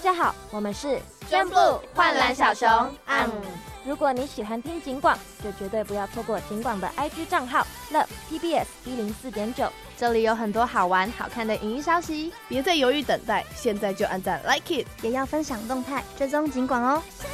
家好，我们是宣布幻蓝小熊。 如果你喜欢听警广，就绝对不要错过警广的 IG 账号 Love TBS 104.9， 这里有很多好玩好看的影音消息， 别再犹豫等待，现在就按赞 Like It， 也要分享动态，追踪警广哦。